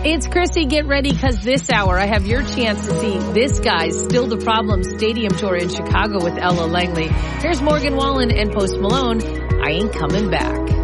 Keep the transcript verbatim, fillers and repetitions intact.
It's Chrissy. Get ready because this hour I have your chance to see this guy's Still the Problem Stadium Tour in Chicago with Ella Langley. Here's Morgan Wallen and Post Malone. I Ain't Coming Back.